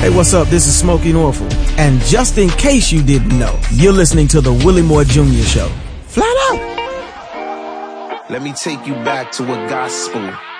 Hey, what's up? This is Smokey Norfolk. And just in case you didn't know, you're listening to the Willie Moore Jr. Show. Flat out. Let me take you back to a gospel.